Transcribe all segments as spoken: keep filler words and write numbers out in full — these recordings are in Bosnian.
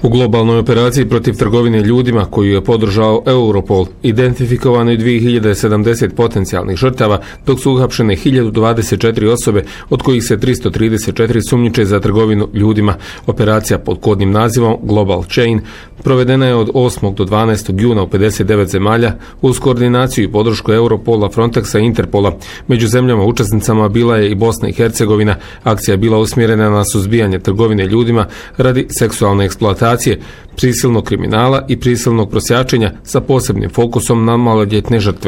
U globalnoj operaciji protiv trgovine ljudima koju je podržao Europol identifikovano je dvije hiljade sedamdeset potencijalnih žrtava, dok su uhapšene hiljadu dvadeset četiri osobe, od kojih se tristo trideset četiri sumnjiče za trgovinu ljudima. Operacija pod kodnim nazivom Global Chain provedena je od osmog do dvanaestog juna u pedeset devet zemalja uz koordinaciju i podršku Europola, Frontexa i Interpola. Među zemljama učesnicama bila je i Bosna i Hercegovina. Akcija je bila usmjerena na suzbijanje trgovine ljudima radi seksualne eksploatacije, prisilnog kriminala i prisilnog prosjačenja sa posebnim fokusom na maloljetne žrtve.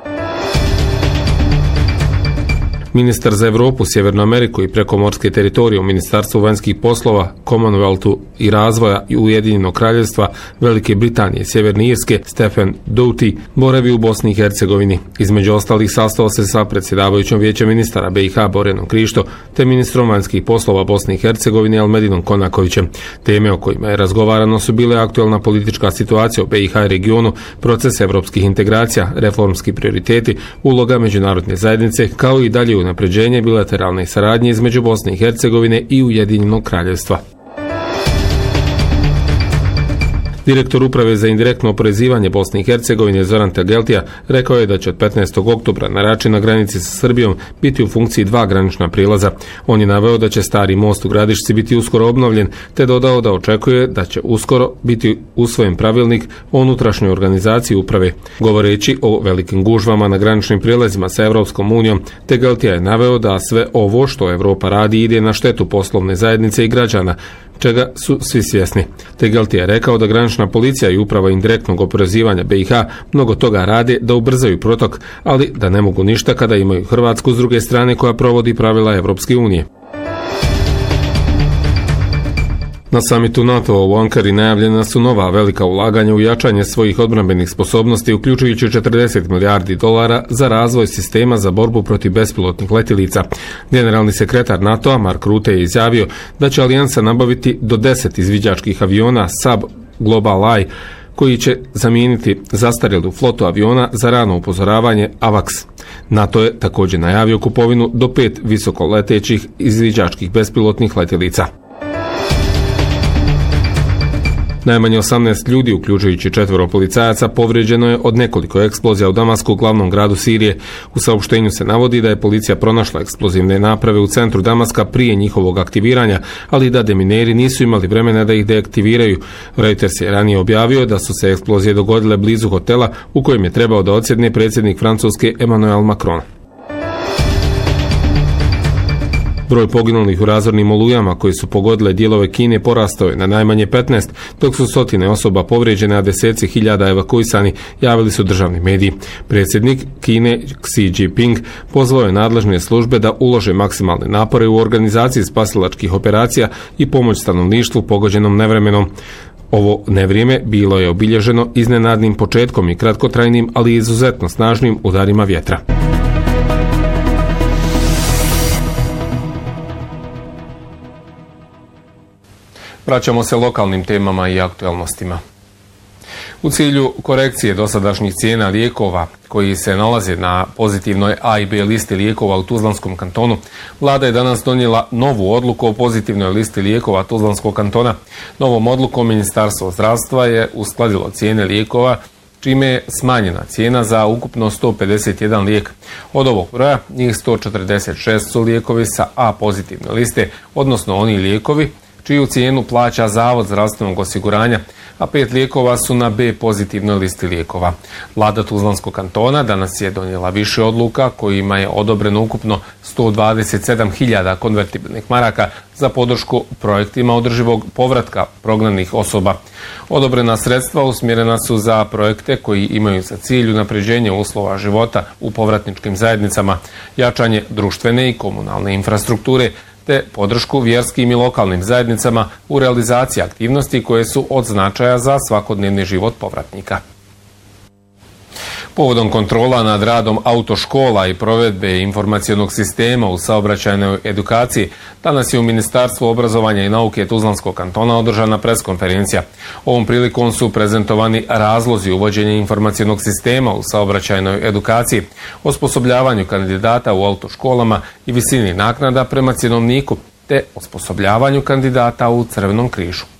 Ministar za Europu, Sjevernu Ameriku i prekomorske teritorije u Ministarstvu vanjskih poslova, Commonwealthu i razvoja i Ujedinjenog kraljevstva Velike Britanije i Sjeverne Irske, Stephen Doughty, boravi u Bosni i Hercegovini. Između ostalih sastao se sa predsjedavajućom vijeća ministara B i H Borjanom Krišto te ministrom vanjskih poslova Bosne i Hercegovine Almedinom Konakovićem. Teme o kojima je razgovarano su bile aktualna politička situacija u B i H regionu, proces evropskih integracija, reformski prioriteti, uloga međunarodne zajednice, kao i dalje unapređenje bilateralne saradnje između Bosne i Hercegovine i Ujedinjenog kraljevstva. Direktor Uprave za indirektno oporezivanje Bosne i Hercegovine Zoran Tegeltija rekao je da će od petnaestog oktobra na Rači na granici sa Srbijom biti u funkciji dva granična prilaza. On je naveo da će stari most u Gradišci biti uskoro obnovljen, te dodao da očekuje da će uskoro biti usvojen pravilnik o unutrašnjoj organizaciji uprave. Govoreći o velikim gužvama na graničnim prilazima sa Evropskom unijom, Tegeltija je naveo da sve ovo što Evropa radi ide na štetu poslovne zajednice i građana, čega su svi svjesni. Tegeltija je rekao da granična policija i uprava indirektnog oporezivanja B i H mnogo toga rade da ubrzaju protok, ali da ne mogu ništa kada imaju Hrvatsku s druge strane koja provodi pravila Evropske unije. Na samitu NATO u Ankari najavljena su nova velika ulaganja u jačanje svojih odbrambenih sposobnosti, uključujući četrdeset milijardi dolara za razvoj sistema za borbu protiv bespilotnih letjelica. Generalni sekretar NATO-a Mark Rutte je izjavio da će alijansa nabaviti do deset izviđačkih aviona Saab Global Eye, koji će zamijeniti zastarjelu flotu aviona za rano upozoravanje AVAX. NATO je također najavio kupovinu do pet visokoletećih izviđačkih bespilotnih letjelica. Najmanje osamnaest ljudi, uključujući četvero policajaca, povrijeđeno je od nekoliko eksplozija u Damasku, glavnom gradu Sirije. U saopštenju se navodi da je policija pronašla eksplozivne naprave u centru Damaska prije njihovog aktiviranja, ali da demineri nisu imali vremena da ih deaktiviraju. Reuters je ranije objavio da su se eksplozije dogodile blizu hotela u kojem je trebao da odsjedne predsjednik Francuske Emmanuel Macron. Broj poginulih u razornim olujama koji su pogodile dijelove Kine porastao je na najmanje petnaest, dok su stotine osoba povrijeđene, a deseci hiljada evakuisani, javili su državni mediji. Predsjednik Kine Xi Jinping pozvao je nadležne službe da ulože maksimalne napore u organizaciji spasilačkih operacija i pomoć stanovništvu pogođenom nevremenom. Ovo nevrijeme bilo je obilježeno iznenadnim početkom i kratkotrajnim, ali izuzetno snažnim udarima vjetra. Vraćamo se lokalnim temama i aktualnostima. U cilju korekcije dosadašnjih cijena lijekova koji se nalaze na pozitivnoj A i B listi lijekova u Tuzlanskom kantonu, vlada je danas donijela novu odluku o pozitivnoj listi lijekova Tuzlanskog kantona. Novom odlukom Ministarstvo zdravstva je uskladilo cijene lijekova, čime je smanjena cijena za ukupno sto pedeset jedan lijek. Od ovog broja njih sto četrdeset šest su lijekovi sa A pozitivne liste, odnosno oni lijekovi čiju cijenu plaća Zavod zdravstvenog osiguranja, a pet lijekova su na B pozitivnoj listi lijekova. Vlada Tuzlanskog kantona danas je donijela više odluka kojima je odobreno ukupno sto dvadeset sedam hiljada konvertibilnih maraka za podršku projektima održivog povratka prognanih osoba. Odobrena sredstva usmjerena su za projekte koji imaju za cilj unapređenje uslova života u povratničkim zajednicama, jačanje društvene i komunalne infrastrukture, te podršku vjerskim i lokalnim zajednicama u realizaciji aktivnosti koje su od značaja za svakodnevni život povratnika. Povodom kontrola nad radom autoškola i provedbe informacionog sistema u saobraćajnoj edukaciji, danas je u Ministarstvu obrazovanja i nauke Tuzlanskog kantona održana preskonferencija. Ovom prilikom su prezentovani razlozi uvođenja informacionog sistema u saobraćajnoj edukaciji, osposobljavanju kandidata u autoškolama i visini naknada prema cjenovniku, te osposobljavanju kandidata u Crvenom križu.